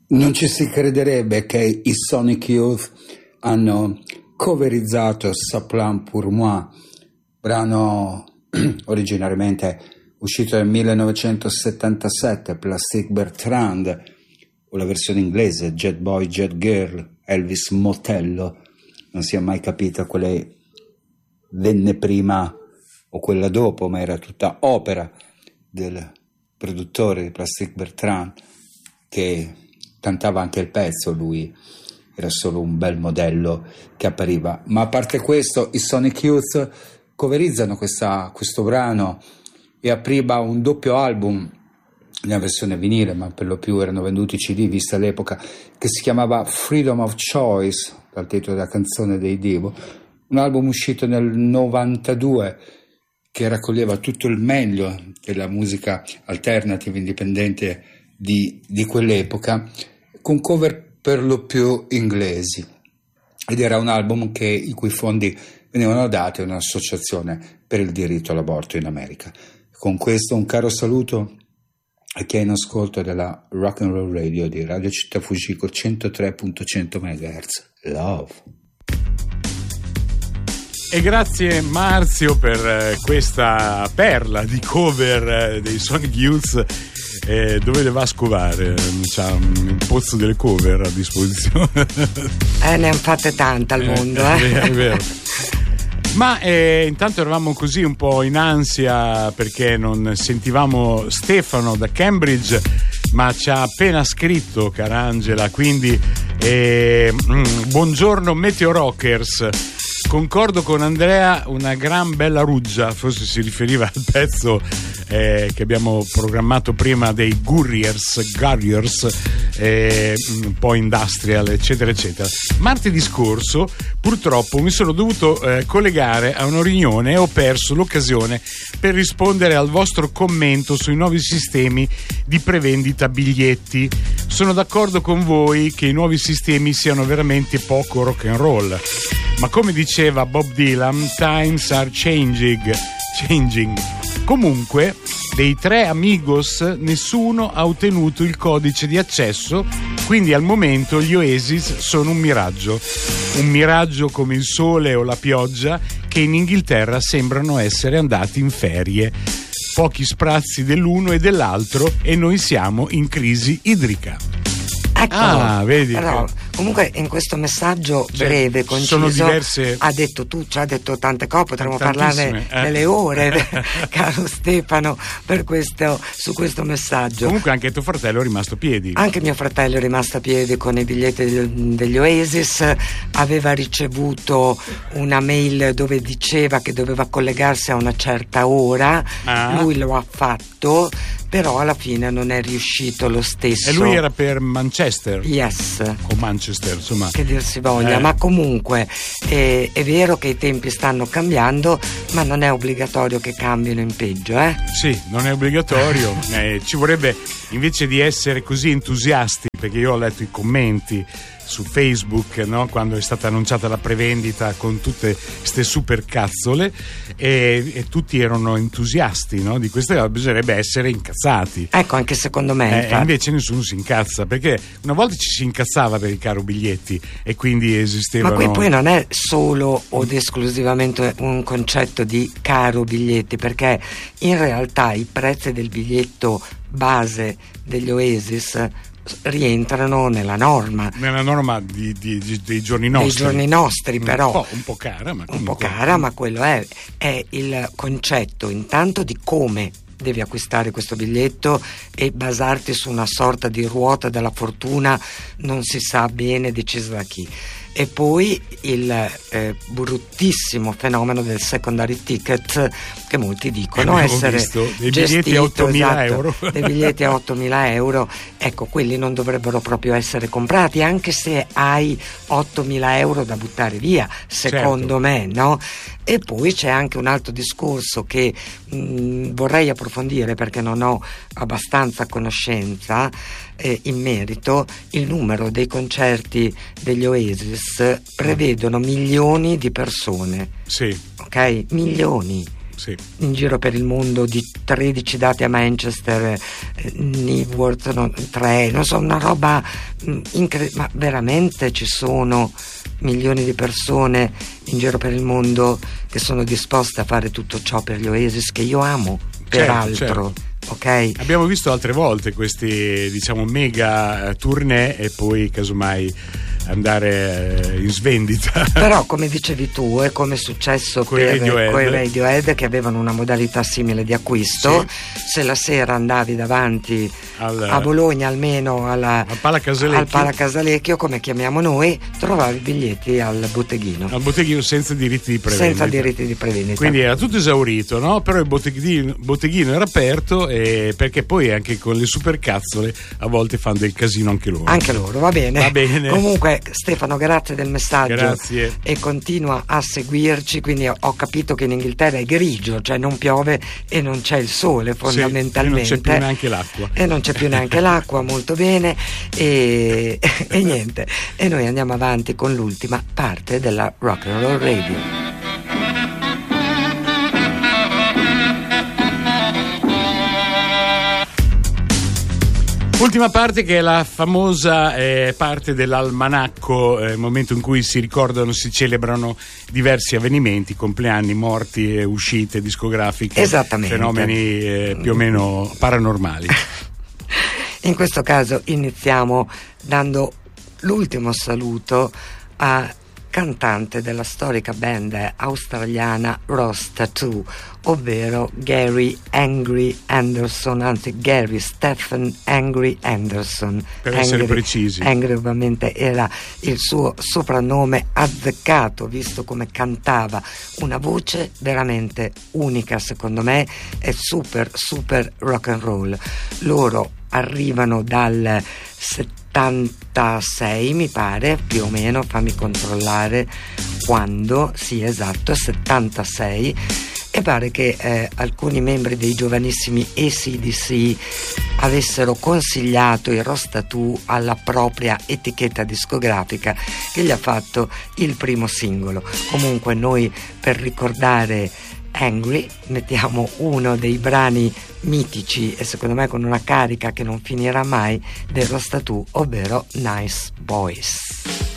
Non ci si crederebbe che i Sonic Youth hanno coverizzato Ça Plane pour moi, brano originariamente uscito nel 1977, Plastic Bertrand, o la versione inglese Jet Boy, Jet Girl, Elvis Motello. Non si è mai capito quale venne prima o quella dopo, ma era tutta opera del produttore di Plastic Bertrand, che cantava anche il pezzo, lui era solo un bel modello che appariva. Ma a parte questo, i Sonic Youth coverizzano questo brano e apriva un doppio album nella versione vinile, ma per lo più erano venduti CD vista l'epoca, che si chiamava Freedom of Choice, dal titolo della canzone dei Devo, un album uscito nel 92 che raccoglieva tutto il meglio della musica alternative indipendente di quell'epoca, con cover per lo più inglesi, ed era un album i cui fondi venivano dati a un'associazione per il diritto all'aborto in America. Con questo un caro saluto a chi è in ascolto della Rock and Roll Radio di Radio Città Fujiko 103.100 MHz. Love. E grazie Marzio per questa perla di cover dei Sonic Youth. Dove le va a scovare? C'ha un pozzo delle cover a disposizione. Ne hanno fatte tante al mondo. È vero. Ma intanto eravamo così un po' in ansia perché non sentivamo Stefano da Cambridge, ma ci ha appena scritto, cara Angela, quindi buongiorno Meteo Rockers. Concordo con Andrea, una gran bella ruggia, forse si riferiva al pezzo che abbiamo programmato prima dei Gurriers, un po' industrial, eccetera eccetera. Martedì scorso purtroppo mi sono dovuto collegare a una riunione e ho perso l'occasione per rispondere al vostro commento sui nuovi sistemi di prevendita biglietti. Sono d'accordo con voi che i nuovi sistemi siano veramente poco rock and roll, ma come diceva Bob Dylan, times are changing. Comunque, dei tre amigos nessuno ha ottenuto il codice di accesso, quindi al momento gli Oasis sono un miraggio come il sole o la pioggia che in Inghilterra sembrano essere andati in ferie. Pochi sprazzi dell'uno e dell'altro e noi siamo in crisi idrica. Ecco, vedi. Però, comunque in questo messaggio breve, conciso, sono diverse... ci ha detto tante cose, potremmo parlarne delle ore, caro Stefano, su questo messaggio. Comunque anche tuo fratello è rimasto a piedi. Anche mio fratello è rimasto a piedi con i biglietti degli Oasis, aveva ricevuto una mail dove diceva che doveva collegarsi a una certa ora, lui lo ha fatto, però alla fine non è riuscito lo stesso. E lui era per Manchester? Yes. O Manchester, insomma. Che dir si voglia, ma comunque è vero che i tempi stanno cambiando, ma non è obbligatorio che cambino in peggio, Sì, non è obbligatorio. Ci vorrebbe, invece di essere così entusiasti, perché io ho letto i commenti su Facebook, no? Quando è stata annunciata la prevendita con tutte ste super cazzole e tutti erano entusiasti, no? Di queste cose bisognerebbe essere incazzati. Ecco, anche secondo me. Invece nessuno si incazza, perché una volta ci si incazzava per i caro biglietti e quindi esistevano. Ma poi non è solo ed esclusivamente un concetto di caro biglietti, perché in realtà i prezzi del biglietto base degli Oasis rientrano nella norma dei giorni nostri, però un po' cara, ma un po' cara, ma quello è il concetto intanto di come devi acquistare questo biglietto e basarti su una sorta di ruota della fortuna, non si sa bene decisa da chi. E poi il bruttissimo fenomeno del secondary ticket, che molti dicono essere dei gestito, biglietti a 8.000 euro. Dei biglietti a 8.000 euro, ecco, quelli non dovrebbero proprio essere comprati, anche se hai 8.000 euro da buttare via, secondo me, no? E poi c'è anche un altro discorso che vorrei approfondire perché non ho abbastanza conoscenza in merito. Il numero dei concerti degli Oasis prevedono milioni di persone. Sì. Ok? Milioni. sì, in giro per il mondo, di 13 date a Manchester, Newport 3, non so, una roba incredibile, ma veramente ci sono milioni di persone in giro per il mondo che sono disposte a fare tutto ciò per gli Oasis, che io amo, peraltro. Certo. Okay. Abbiamo visto altre volte questi, diciamo, mega tournée e poi casomai andare in svendita. Però come dicevi tu, è come è successo con i Radiohead, che avevano una modalità simile di acquisto. Sì. Se la sera andavi davanti a Bologna, almeno al Palacasalecchio, come chiamiamo noi, trovavi biglietti al botteghino. Al botteghino senza diritti di prevendita. Quindi era tutto esaurito, no? Però il botteghino era aperto, perché poi anche con le supercazzole a volte fanno del casino anche loro. Anche loro, va bene. Comunque Stefano, grazie del messaggio. Grazie. E continua a seguirci. Quindi ho capito che in Inghilterra è grigio, cioè non piove e non c'è il sole, fondamentalmente. Sì, non c'è più neanche l'acqua. E non c'è più neanche l'acqua, molto bene. E niente. E noi andiamo avanti con l'ultima parte della Rock and Roll Radio. Ultima parte, che è la famosa parte dell'almanacco, momento in cui si ricordano, si celebrano diversi avvenimenti, compleanni, morti, uscite discografiche, fenomeni più o meno paranormali. In questo caso iniziamo dando l'ultimo saluto a cantante della storica band australiana Rose Tattoo, ovvero Gary Angry Anderson, anzi Gary Stephen Angry Anderson. Per essere precisi. Angry ovviamente era il suo soprannome azzeccato, visto come cantava, una voce veramente unica, secondo me, è super rock and roll. Loro arrivano dal 76, mi pare, più o meno, fammi controllare quando, sì, esatto, 76, e pare che alcuni membri dei giovanissimi AC/DC avessero consigliato i Rose Tattoo alla propria etichetta discografica, che gli ha fatto il primo singolo. Comunque noi, per ricordare Angry, mettiamo uno dei brani mitici e secondo me con una carica che non finirà mai dei Rose Tattoo, ovvero Nice Boys.